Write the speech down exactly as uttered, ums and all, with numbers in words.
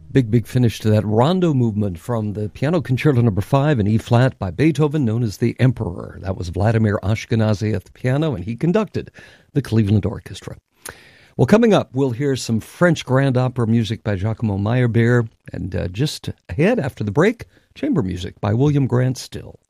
Big, big finish to that rondo movement from the Piano Concerto Number Five in E-flat by Beethoven, known as the Emperor. That was Vladimir Ashkenazy at the piano, and he conducted the Cleveland Orchestra. Well, coming up, we'll hear some French grand opera music by Giacomo Meyerbeer, and uh, just ahead after the break, chamber music by William Grant Still.